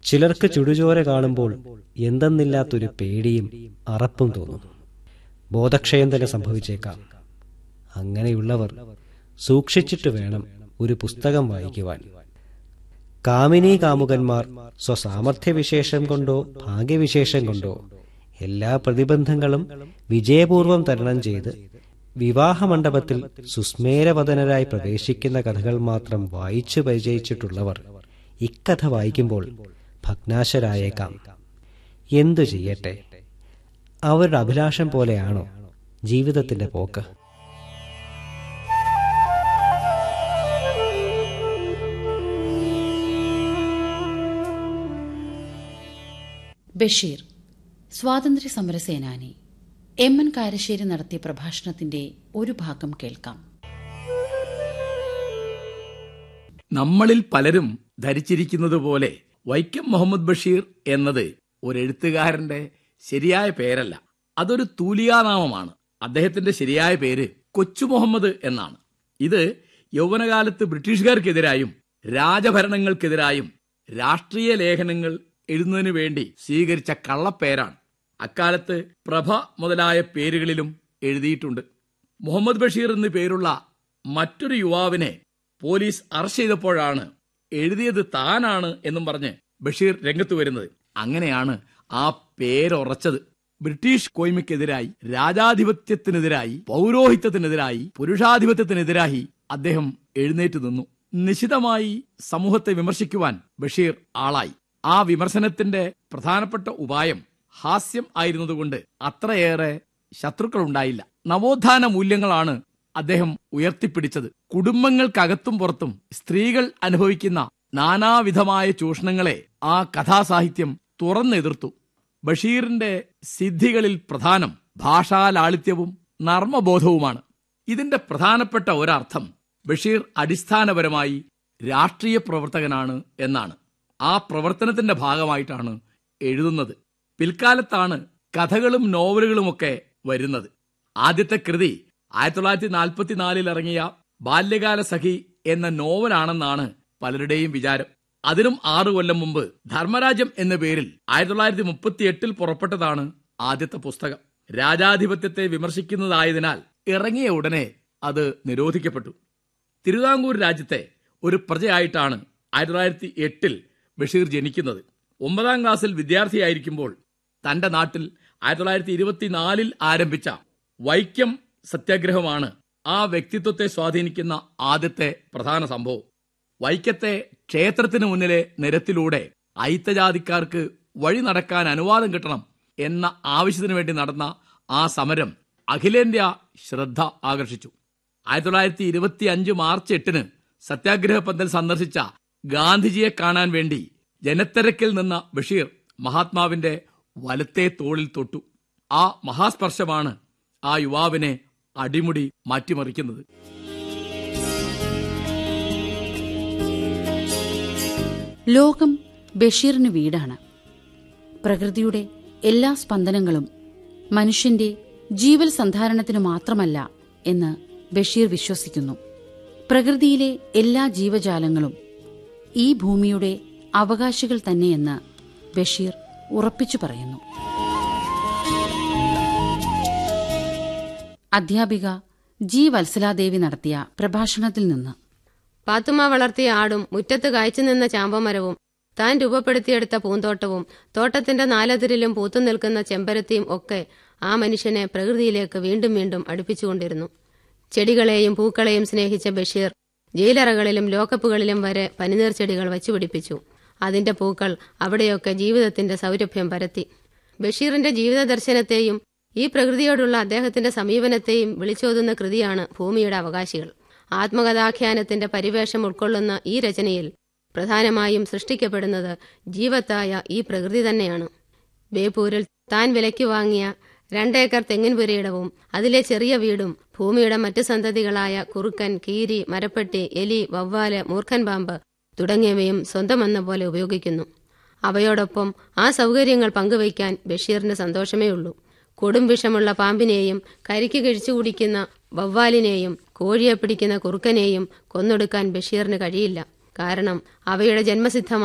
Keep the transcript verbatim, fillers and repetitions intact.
ചിലർക്ക് ചുടുചോര കാണുമ്പോൾ എന്തെന്നില്ലാത്തൊരു പേടിയും അറപ്പും തോന്നും. ബോധക്ഷയം തന്നെ സംഭവിച്ചേക്കാം. അങ്ങനെയുള്ളവർ സൂക്ഷിച്ചിട്ട് വേണം ഒരു പുസ്തകം വായിക്കുവാൻ. കാമിനീ കാമുകന്മാർ സ്വസാമർഥ്യവിശേഷം കൊണ്ടോ ഭാഗ്യവിശേഷം കൊണ്ടോ എല്ലാ പ്രതിബന്ധങ്ങളും വിജയപൂർവം തരണം ചെയ്ത് വിവാഹമണ്ഡപത്തിൽ സുസ്മേരവദനരായി പ്രവേശിക്കുന്ന കഥകൾ മാത്രം വായിച്ചു പരിചയിച്ചിട്ടുള്ളവർ ഇക്കഥ വായിക്കുമ്പോൾ ഭഗ്നാശരായേക്കാം. എന്തു ചെയ്യട്ടെ, അവരുടെ അഭിലാഷം പോലെയാണോ ജീവിതത്തിന്റെ പോക്ക്? ബഷീർ സ്വാതന്ത്ര്യ സമരസേനാനി എം എൻ കാരശ്ശേരി നടത്തിയ പ്രഭാഷണത്തിന്റെ ഒരു ഭാഗം കേൾക്കാം. നമ്മളിൽ പലരും ധരിച്ചിരിക്കുന്നത് പോലെ വൈക്കം മുഹമ്മദ് ബഷീർ എന്നത് ഒരു എഴുത്തുകാരന്റെ ശരിയായ പേരല്ല, അതൊരു തൂലികാനാമമാണ്. അദ്ദേഹത്തിന്റെ ശരിയായ പേര് കൊച്ചു മുഹമ്മദ് എന്നാണ്. ഇത് യൗവനകാലത്ത് ബ്രിട്ടീഷുകാർക്കെതിരായും രാജഭരണങ്ങൾക്കെതിരായും രാഷ്ട്രീയ ലേഖനങ്ങൾ എഴുതുന്നതിനു വേണ്ടി സ്വീകരിച്ച കള്ളപ്പേരാണ്. അക്കാലത്ത് പ്രഭ മുതലായ പേരുകളിലും എഴുതിയിട്ടുണ്ട്. മുഹമ്മദ് ബഷീർ എന്ന് പേരുള്ള മറ്റൊരു യുവാവിനെ പോലീസ് അറസ്റ്റ് ചെയ്തപ്പോഴാണ് എഴുതിയത് താനാണ് എന്നും പറഞ്ഞ് ബഷീർ രംഗത്ത് വരുന്നത്. അങ്ങനെയാണ് ആ പേരുറച്ചത്. ബ്രിട്ടീഷ് കോയ്മയ്ക്കെതിരായി, രാജാധിപത്യത്തിനെതിരായി, പൗരോഹിത്യത്തിനെതിരായി, പുരുഷാധിപത്യത്തിനെതിരായി അദ്ദേഹം എഴുന്നേറ്റ് നിന്നു. നിശിതമായി സമൂഹത്തെ വിമർശിക്കുവാൻ ബഷീർ ആളായി. ആ വിമർശനത്തിന്റെ പ്രധാനപ്പെട്ട ഉപായം ഹാസ്യം ആയിരുന്നതുകൊണ്ട് അത്രയേറെ ശത്രുക്കളുണ്ടായില്ല. നവോത്ഥാന മൂല്യങ്ങളാണ് അദ്ദേഹം ഉയർത്തിപ്പിടിച്ചത്. കുടുംബങ്ങൾക്കകത്തും പുറത്തും സ്ത്രീകൾ അനുഭവിക്കുന്ന നാനാവിധമായ ചൂഷണങ്ങളെ ആ കഥാസാഹിത്യം തുറന്നെതിർത്തു. ബഷീറിന്റെ സിദ്ധികളിൽ പ്രധാനം ഭാഷാലാളിത്യവും നർമ്മബോധവുമാണ്. ഇതിന്റെ പ്രധാനപ്പെട്ട ഒരർത്ഥം ബഷീർ അടിസ്ഥാനപരമായി രാഷ്ട്രീയ പ്രവർത്തകനാണ് എന്നാണ്. ആ പ്രവർത്തനത്തിന്റെ ഭാഗമായിട്ടാണ് എഴുതുന്നത്. പിൽക്കാലത്താണ് കഥകളും നോവലുകളുമൊക്കെ വരുന്നത്. ആദ്യത്തെ കൃതി ആയിരത്തി തൊള്ളായിരത്തി നാൽപ്പത്തിനാലിൽ ഇറങ്ങിയ ബാല്യകാല സഖി എന്ന നോവലാണെന്നാണ് പലരുടെയും വിചാരം. അതിനും ആറു കൊല്ലം മുമ്പ് ധർമ്മരാജ്യം എന്ന പേരിൽ ആയിരത്തി തൊള്ളായിരത്തി മുപ്പത്തി എട്ടിൽ പുറപ്പെട്ടതാണ് ആദ്യത്തെ പുസ്തകം. രാജാധിപത്യത്തെ വിമർശിക്കുന്നതായതിനാൽ ഇറങ്ങിയ ഉടനെ അത് നിരോധിക്കപ്പെട്ടു. തിരുവിതാംകൂർ രാജ്യത്തെ ഒരു പ്രജയായിട്ടാണ് ആയിരത്തി തൊള്ളായിരത്തി എട്ടിൽ ബഷീർ ജനിക്കുന്നത്. ഒമ്പതാം ക്ലാസ്സിൽ വിദ്യാർത്ഥിയായിരിക്കുമ്പോൾ തന്റെ നാട്ടിൽ ആയിരത്തി തൊള്ളായിരത്തി ഇരുപത്തിനാലിൽ ആരംഭിച്ച വൈക്കം സത്യാഗ്രഹമാണ് ആ വ്യക്തിത്വത്തെ സ്വാധീനിക്കുന്ന ആദ്യത്തെ പ്രധാന സംഭവം. വൈക്കത്തെ ക്ഷേത്രത്തിന് മുന്നിലെ നിരത്തിലൂടെ അയിത്തജാതിക്കാർക്ക് വഴി നടക്കാൻ അനുവാദം കിട്ടണം എന്ന ആവശ്യത്തിനു വേണ്ടി നടന്ന ആ സമരം അഖിലേന്ത്യാ ശ്രദ്ധ ആകർഷിച്ചു. ആയിരത്തി തൊള്ളായിരത്തി ഇരുപത്തി അഞ്ച് മാർച്ച് എട്ടിന് സത്യാഗ്രഹ പന്തൽ സന്ദർശിച്ച ഗാന്ധിജിയെ കാണാൻ വേണ്ടി ജനത്തിരക്കിൽ നിന്ന ബഷീർ മഹാത്മാവിന്റെ വലത്തെ തോളിൽ തൊട്ടു. ആ മഹാസ്പർശമാണ് ആ യുവാവിനെ അടിമുടി മാറ്റിമറിക്കുന്നത്. ലോകം ബഷീറിന് വീടാണ്. പ്രകൃതിയുടെ എല്ലാ സ്പന്ദനങ്ങളും മനുഷ്യന്റെ ജീവൽ സന്ധാരണത്തിനു മാത്രമല്ല എന്ന് ബഷീർ വിശ്വസിക്കുന്നു. പ്രകൃതിയിലെ എല്ലാ ജീവജാലങ്ങളും ഈ ഭൂമിയുടെ അവകാശികൾ തന്നെയെന്ന് ബഷീർ ഉറപ്പിച്ചു പറയുന്നു. അധ്യാപിക ജി വത്സലാദേവി നടത്തിയ പ്രഭാഷണത്തിൽ നിന്ന്. പാത്തുമ്മ വളർത്തിയ ആടും മുറ്റത്ത് കായ്ച്ചു നിന്ന ചാമ്പമരവും താൻ രൂപപ്പെടുത്തിയെടുത്ത പൂന്തോട്ടവും തോട്ടത്തിന്റെ നാലതിരിലും പൂത്തുനിൽക്കുന്ന ചെമ്പരത്തിയും ഒക്കെ ആ മനുഷ്യനെ പ്രകൃതിയിലേക്ക് വീണ്ടും വീണ്ടും അടുപ്പിച്ചുകൊണ്ടിരുന്നു. ചെടികളെയും പൂക്കളെയും സ്നേഹിച്ച ബഷീർ ജയിലറകളിലും ലോക്കപ്പുകളിലും വരെ പനിനീർ ചെടികൾ വച്ചുപിടിപ്പിച്ചു. അതിന്റെ പൂക്കൾ അവിടെയൊക്കെ ജീവിതത്തിന്റെ സൗരഭ്യം പരത്തി. ബഷീറിന്റെ ജീവിത ദർശനത്തെയും ഈ പ്രകൃതിയോടുള്ള അദ്ദേഹത്തിന്റെ സമീപനത്തെയും വിളിച്ചോതുന്ന കൃതിയാണ് ഭൂമിയുടെ അവകാശികൾ. ആത്മകഥാഖ്യാനത്തിന്റെ പരിവേഷം ഉൾക്കൊള്ളുന്ന ഈ രചനയിൽ പ്രധാനമായും സൃഷ്ടിക്കപ്പെടുന്നത് ജീവത്തായ ഈ പ്രകൃതി തന്നെയാണ്. ബേപ്പൂരിൽ താൻ വിലയ്ക്ക് വാങ്ങിയ രണ്ടേക്കർ തെങ്ങിൻ പുരയിടവും അതിലെ ചെറിയ വീടും ഭൂമിയുടെ മറ്റു സന്തതികളായ കുറുക്കൻ, കീരി, മരപ്പട്ടി, എലി, വവ്വാല്, മൂർഖൻ പാമ്പ് തുടങ്ങിയവയും സ്വന്തമെന്ന പോലെ ഉപയോഗിക്കുന്നു. അവയോടൊപ്പം ആ സൗകര്യങ്ങൾ പങ്കുവയ്ക്കാൻ ബഷീറിന് സന്തോഷമേ ഉള്ളൂ. കൊടും വിഷമുള്ള പാമ്പിനെയും കരിക്ക് കഴിച്ചു കുടിക്കുന്ന വവ്വാലിനെയും കോഴിയെ പിടിക്കുന്ന കുറുക്കനെയും കൊന്നൊടുക്കാൻ ബഷീറിന് കഴിയില്ല. കാരണം അവയുടെ ജന്മസിദ്ധമായ